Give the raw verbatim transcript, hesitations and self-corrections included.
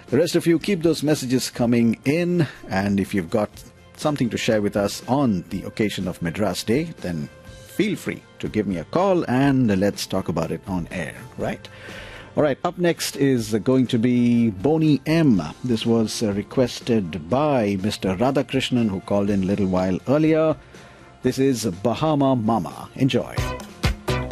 The rest of you, keep those messages coming in, and if you've got something to share with us on the occasion of Madras Day, then feel free to give me a call and let's talk about it on air, right? All right, up next is going to be Boney M. This was uh, requested by Mister Radhakrishnan, who called in a little while earlier. This is Bahama Mama. Enjoy.